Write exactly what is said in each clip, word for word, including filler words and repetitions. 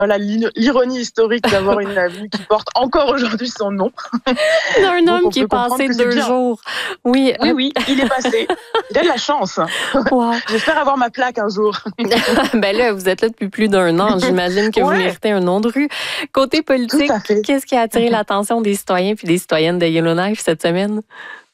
voilà, l'ironie historique d'avoir une avenue qui porte encore aujourd'hui son nom. Un homme qui est passé deux jours. Oui, oui, oui, il est passé. Il a de la chance. Wow. J'espère avoir ma plaque un jour. Ben là, vous êtes là depuis plus d'un an. J'imagine que ouais. vous méritez un nom de rue. Côté politique, qu'est-ce qui a attiré l'attention des citoyens puis des citoyennes de Yellowknife cette semaine?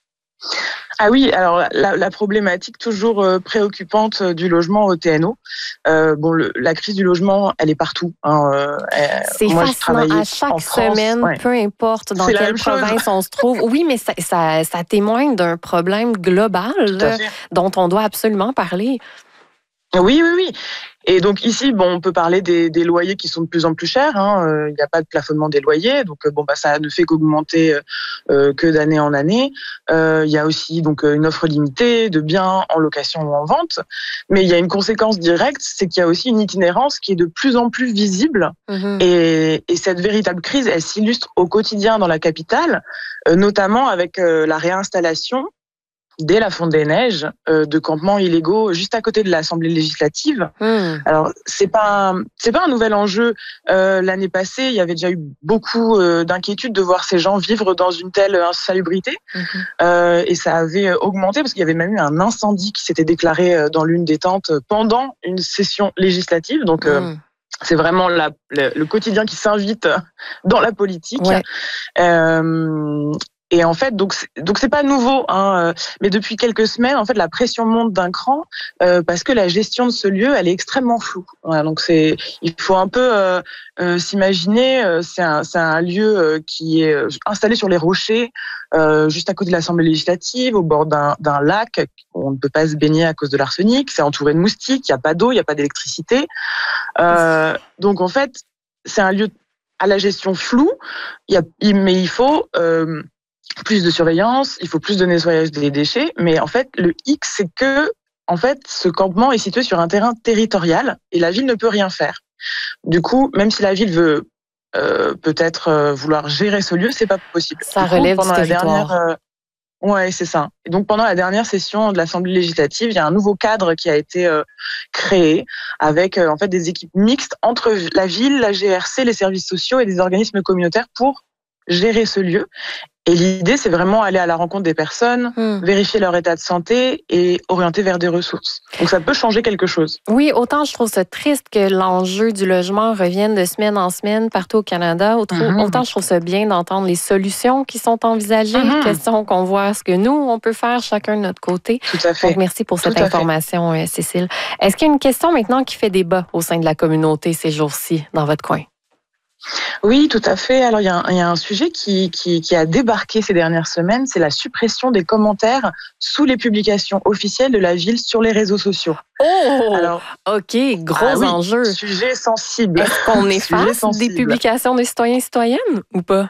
Ah oui, alors la, la problématique toujours euh, préoccupante du logement au T N O. Euh, bon, le, la crise du logement, elle est partout. Hein, euh, c'est moi, fascinant. À chaque semaine, ouais. peu importe dans quelle province chose. on se trouve. Oui, mais ça, ça, ça témoigne d'un problème global là, dont on doit absolument parler. Oui, oui, oui. Et donc ici, bon, on peut parler des, des loyers qui sont de plus en plus chers. Hein. Euh, il n'y a pas de plafonnement des loyers, donc bon, bah ça ne fait qu'augmenter euh, que d'année en année. Euh, il y a aussi donc une offre limitée de biens en location ou en vente, mais il y a une conséquence directe, c'est qu'il y a aussi une itinérance qui est de plus en plus visible. Mmh. Et, et cette véritable crise, elle s'illustre au quotidien dans la capitale, euh, notamment avec euh, la réinstallation dès la fonte des neiges, euh, de campements illégaux juste à côté de l'Assemblée législative. Mmh. Alors c'est pas un, c'est pas un nouvel enjeu. Euh, l'année passée, il y avait déjà eu beaucoup euh, d'inquiétudes de voir ces gens vivre dans une telle insalubrité, mmh. euh, et ça avait augmenté parce qu'il y avait même eu un incendie qui s'était déclaré dans l'une des tentes pendant une session législative. Donc euh, mmh. c'est vraiment la, le, le quotidien qui s'invite dans la politique. Ouais. Euh, Et en fait, donc c'est, donc c'est pas nouveau, hein, mais depuis quelques semaines, en fait, la pression monte d'un cran euh, parce que la gestion de ce lieu, elle est extrêmement floue. Voilà, donc c'est, il faut un peu euh, euh, s'imaginer, euh, c'est un, c'est un lieu euh, qui est installé sur les rochers, euh, juste à côté de l'Assemblée législative, au bord d'un, d'un lac. On ne peut pas se baigner à cause de l'arsenic. C'est entouré de moustiques. Il y a pas d'eau, il y a pas d'électricité. Euh, donc en fait, c'est un lieu à la gestion floue. Il y a, mais il faut euh, plus de surveillance, il faut plus de nettoyage des déchets, mais en fait, le hic, c'est que, en fait, ce campement est situé sur un terrain territorial et la ville ne peut rien faire. Du coup, même si la ville veut euh, peut-être euh, vouloir gérer ce lieu, c'est pas possible. Ça du relève coup, pendant du la territoire. Dernière, euh, ouais, c'est ça. Et donc, pendant la dernière session de l'Assemblée législative, il y a un nouveau cadre qui a été euh, créé avec euh, en fait des équipes mixtes entre la ville, la G R C, les services sociaux et des organismes communautaires pour gérer ce lieu. Et l'idée, c'est vraiment aller à la rencontre des personnes, mmh. vérifier leur état de santé et orienter vers des ressources. Donc, ça peut changer quelque chose. Oui, autant je trouve ça triste que l'enjeu du logement revienne de semaine en semaine partout au Canada. Autant, mmh. autant je trouve ça bien d'entendre les solutions qui sont envisagées, mmh. question qu'on voit ce que nous, on peut faire chacun de notre côté. Tout à fait. Donc, merci pour cette Tout information, Cécile. Est-ce qu'il y a une question maintenant qui fait débat au sein de la communauté ces jours-ci, dans votre coin? Oui, tout à fait. Alors, il y a un, il y a un sujet qui, qui, qui a débarqué ces dernières semaines, c'est la suppression des commentaires sous les publications officielles de la ville sur les réseaux sociaux. Oh, alors, OK, gros ah oui, enjeu. Sujet sensible. Est-ce qu'on efface des publications des citoyens et citoyennes ou pas?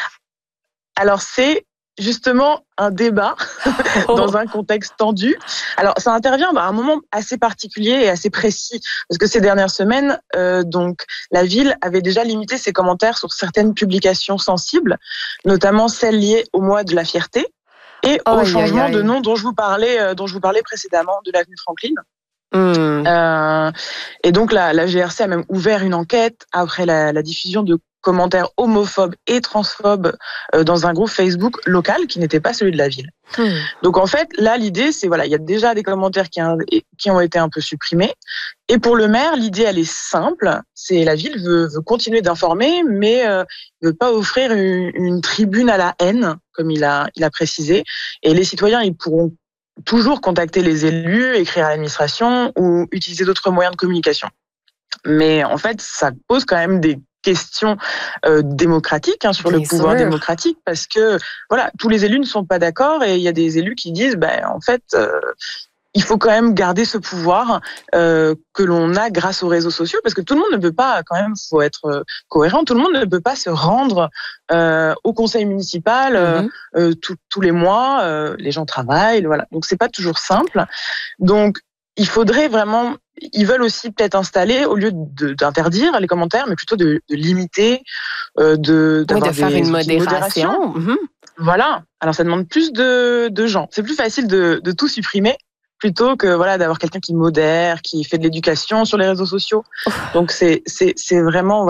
Alors, c'est justement un débat oh. dans un contexte tendu. Alors, ça intervient à un moment assez particulier et assez précis, parce que ces dernières semaines, euh, donc, la ville avait déjà limité ses commentaires sur certaines publications sensibles, notamment celles liées au mois de la fierté et oh, au aïe, changement aïe, aïe. de nom dont je vous parlais, euh, dont je vous parlais précédemment, de l'avenue Franklin. Mmh. Euh, et donc, la, la G R C a même ouvert une enquête après la, la diffusion de commentaires homophobes et transphobes euh, dans un groupe Facebook local qui n'était pas celui de la ville. Mmh. Donc en fait, là, l'idée, c'est voilà, il y a déjà des commentaires qui, a, qui ont été un peu supprimés. Et pour le maire, l'idée, elle est simple. C'est la ville veut, veut continuer d'informer, mais euh, ne veut pas offrir une, une tribune à la haine, comme il a, il a précisé. Et les citoyens, ils pourront toujours contacter les élus, écrire à l'administration ou utiliser d'autres moyens de communication. Mais en fait, ça pose quand même des questions euh, démocratiques hein, sur Bien le pouvoir sûr. démocratique parce que voilà, tous les élus ne sont pas d'accord et il y a des élus qui disent ben en fait euh, il faut quand même garder ce pouvoir euh, que l'on a grâce aux réseaux sociaux parce que tout le monde ne peut pas quand même, faut être euh, cohérent, tout le monde ne peut pas se rendre euh, au conseil municipal mm-hmm. euh, tout, tous les mois, euh, les gens travaillent, voilà, donc c'est pas toujours simple. Donc il faudrait vraiment, ils veulent aussi peut-être installer, au lieu de, d'interdire les commentaires, mais plutôt de, de limiter, euh, de, oui, de faire des, une modération. modération. Mm-hmm. Voilà. Alors ça demande plus de, de gens. C'est plus facile de, de tout supprimer plutôt que voilà d'avoir quelqu'un qui modère, qui fait de l'éducation sur les réseaux sociaux. Donc c'est c'est c'est vraiment